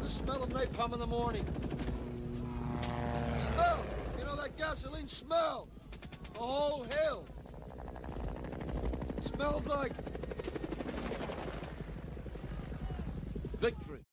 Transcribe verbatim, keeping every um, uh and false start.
smell of napalm in the morning. Smell! You know that gasoline smell? The whole hill. Smelled like... victory.